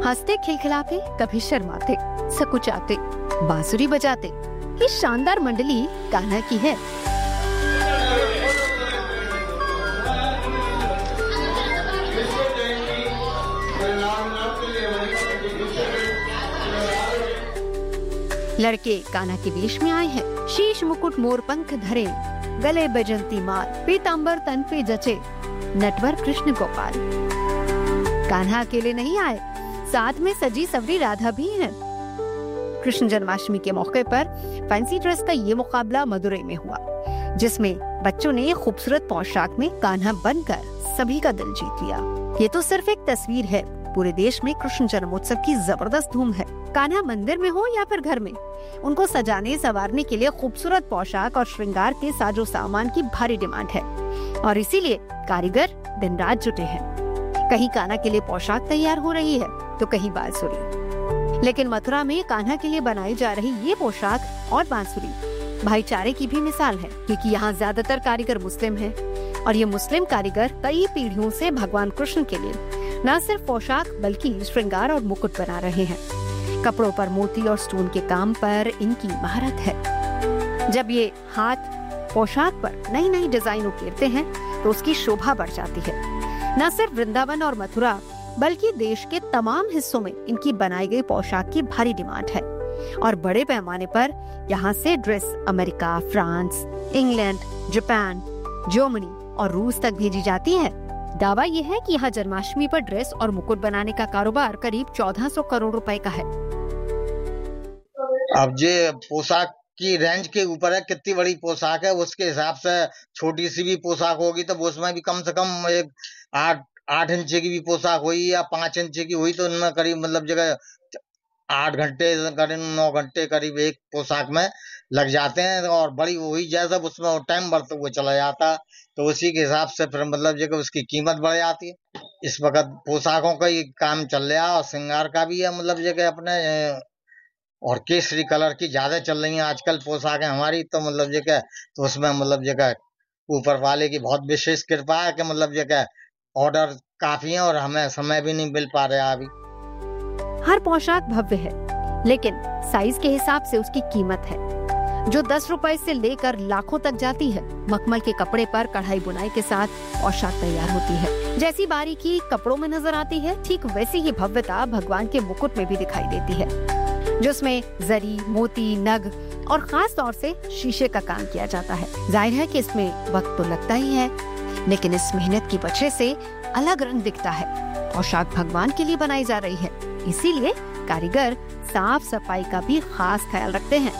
हंसते खिलखिलाते, कभी शर्माते, सकुचाते, बांसुरी बजाते, ये शानदार मंडली कान्हा की है। लड़के कान्हा के वेश में आए हैं, शीश मुकुट मोर पंख धरे, गले बजंती माल, पीतांबर तन पे जचे, नटवर कृष्ण गोपाल। कान्हा अकेले नहीं आए, साथ में सजी सवरी राधा भी है। कृष्ण जन्माष्टमी के मौके पर फैंसी ड्रेस का ये मुकाबला मदुरई में हुआ, जिसमें बच्चों ने खूबसूरत पोशाक में कान्हा बनकर सभी का दिल जीत लिया। ये तो सिर्फ एक तस्वीर है, पूरे देश में कृष्ण जन्मोत्सव की जबरदस्त धूम है। कान्हा मंदिर में हो या फिर घर में, उनको सजाने संवारने के लिए खूबसूरत पोशाक और श्रृंगार के साजो सामान की भारी डिमांड है और इसीलिए कारीगर दिन रात जुटे हैं। कहीं कान्हा के लिए पोशाक तैयार हो रही है तो कहीं बांसुरी। लेकिन मथुरा में कान्हा के लिए बनाई जा रही ये पोशाक और बांसुरी भाईचारे की भी मिसाल है, क्योंकि यहाँ ज्यादातर कारीगर मुस्लिम हैं और ये मुस्लिम कारीगर कई पीढ़ियों से भगवान कृष्ण के लिए न सिर्फ पोशाक बल्कि श्रृंगार और मुकुट बना रहे हैं। कपड़ों पर मोती और स्टोन के काम पर इनकी महारत है। जब ये हाथ पोशाक पर नई नई डिजाइन उकेरते हैं तो उसकी शोभा बढ़ जाती है। न सिर्फ वृंदावन और मथुरा बल्कि देश के तमाम हिस्सों में इनकी बनाई गई पोशाक की भारी डिमांड है और बड़े पैमाने पर यहाँ से dress America, France, England, Japan, Germany और रूस तक भेजी जाती है। दावा ये है कि यहाँ जन्माष्टमी पर ड्रेस और मुकुट बनाने का कारोबार करीब 1400 करोड़ रुपए का है। अब ये पोशाक की रेंज के ऊपर है, कितनी बड़ी पोशाक है उसके हिसाब से छोटी सी भी पोशाक होगी तो उसमें भी कम से कम एक 8 इंच की भी पोशाक हुई या 5 इंच की हुई तो उनमें करीब मतलब जगह 8 घंटे करीब 9 घंटे करीब एक पोशाक में लग जाते हैं और बड़ी हुई जैसा उसमें टाइम बढ़ता हुआ चला जाता तो उसी के हिसाब से फिर मतलब जगह उसकी कीमत बढ़ जाती है। इस वक्त पोशाकों का ही काम चल रहा है और श्रृंगार का भी है, मतलब जगह अपने और केसरी कलर की ज्यादा चल रही है आजकल पोशाकें हमारी, तो मतलब जगह तो उसमें मतलब जगह ऊपर वाले की बहुत विशेष कृपा है कि मतलब जगह ऑर्डर काफी है और हमें समय भी नहीं मिल पा रहा अभी। हर पोशाक भव्य है लेकिन साइज के हिसाब से उसकी कीमत है जो 10 रुपए से लेकर लाखों तक जाती है। मखमल के कपड़े पर कढ़ाई बुनाई के साथ पोशाक तैयार होती है। जैसी बारीकी कपड़ों में नजर आती है ठीक वैसी ही भव्यता भगवान के मुकुट में भी दिखाई देती है, जिसमें जरी, मोती, नग और खास तौर से शीशे का काम किया जाता है। जाहिर है कि इसमें वक्त तो लगता ही है, लेकिन इस मेहनत की वजह से अलग रंग दिखता है। पोशाक भगवान के लिए बनाई जा रही है, इसीलिए कारीगर साफ सफाई का भी खास ख्याल रखते हैं।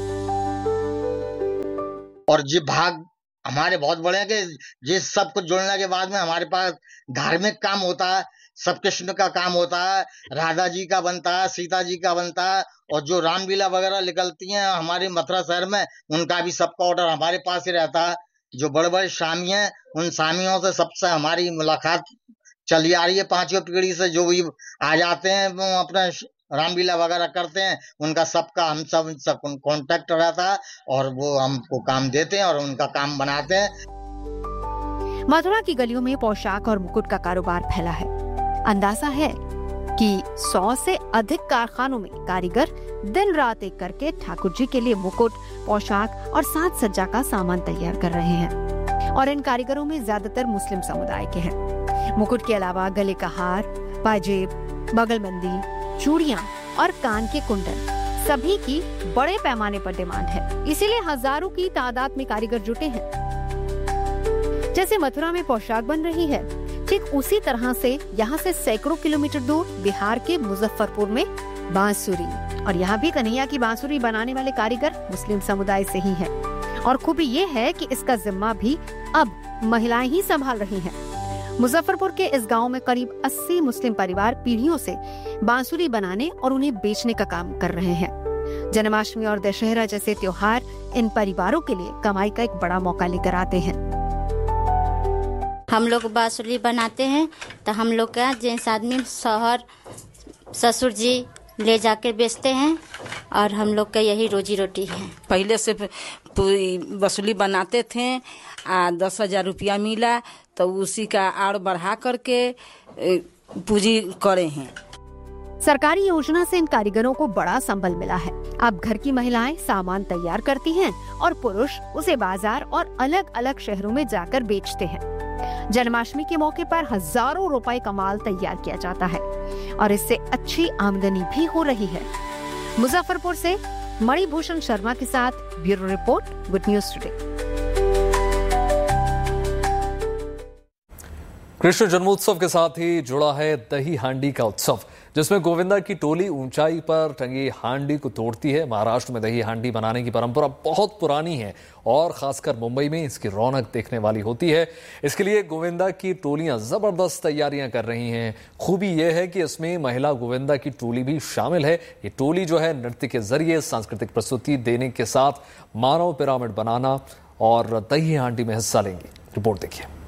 और ये भाग हमारे बहुत बड़े हैं कि ये सब कुछ जुड़ने के बाद में हमारे पास धार्मिक काम होता है, सब कृष्ण का काम होता है, राधा जी का बनता है, सीता जी का बनता है और जो रामलीला वगैरह निकलती हैं हमारे मथुरा शहर में उनका भी सबका ऑर्डर हमारे पास ही रहता है। जो बड़े बड़े स्वामी हैं उन स्वामियों से सबसे हमारी मुलाकात चली आ रही है 5वीं पीढ़ी से, जो भी आ जाते हैं वो अपने रामलीला वगैरह करते हैं उनका सबका हम सब कांटेक्ट रहता है और वो हमको काम देते हैं और उनका काम बनाते हैं। मथुरा की गलियों में पोशाक और मुकुट का कारोबार फैला है। अंदाजा है कि 100 से अधिक कारखानों में कारीगर दिन रात एक करके ठाकुर जी के लिए मुकुट, पोशाक और साज सज्जा का सामान तैयार कर रहे हैं और इन कारीगरों में ज्यादातर मुस्लिम समुदाय के हैं। मुकुट के अलावा गले का हार, पाजेब, बगलबंदी, चूड़ियां और कान के कुंडल सभी की बड़े पैमाने पर डिमांड है, इसीलिए हजारों की तादाद में कारीगर जुटे हैं। जैसे मथुरा में पोशाक बन रही है ठीक उसी तरह से यहाँ से सैकड़ों किलोमीटर दूर बिहार के मुजफ्फरपुर में बांसुरी, और यहाँ भी कन्हैया की बांसुरी बनाने वाले कारीगर मुस्लिम समुदाय से ही हैं। और खूबी ये है कि इसका जिम्मा भी अब महिलाएं ही संभाल रही हैं। मुजफ्फरपुर के इस गांव में करीब 80 मुस्लिम परिवार पीढ़ियों से बांसुरी बनाने और उन्हें बेचने का काम कर रहे हैं। जन्माष्टमी और दशहरा जैसे त्योहार इन परिवारों के लिए कमाई का एक बड़ा मौका लेकर आते हैं। हम लोग बांसुरी बनाते हैं तो हम लोग का जेंट्स आदमी शौहर ससुर जी ले जाकर बेचते हैं और हम लोग का यही रोजी रोटी है। पहले से बांसुरी बनाते थे 10,000 रुपया मिला तो उसी का और बढ़ा करके पूंजी करे हैं। सरकारी योजना से इन कारीगरों को बड़ा संबल मिला है। अब घर की महिलाएं सामान तैयार करती हैं और पुरुष उसे बाजार और अलग अलग शहरों में जाकर बेचते हैं। जन्माष्टमी के मौके पर हजारों रुपए का माल तैयार किया जाता है और इससे अच्छी आमदनी भी हो रही है। मुजफ्फरपुर से मणिभूषण शर्मा के साथ bureau report, good news today. Krishna जन्मोत्सव के साथ ही जुड़ा है दही हांडी का उत्सव, जिसमें गोविंदा की टोली ऊंचाई पर टंगी हांडी को तोड़ती है। महाराष्ट्र में दही हांडी बनाने की परंपरा बहुत पुरानी है और खासकर मुंबई में इसकी रौनक देखने वाली होती है। इसके लिए गोविंदा की टोलियां जबरदस्त तैयारियां कर रही हैं। खूबी यह है कि इसमें महिला गोविंदा की टोली भी शामिल है। ये टोली जो है नृत्य के जरिए सांस्कृतिक प्रस्तुति देने के साथ मानव पिरामिड बनाना और दही हांडी में हिस्सा लेंगी। रिपोर्ट देखिए।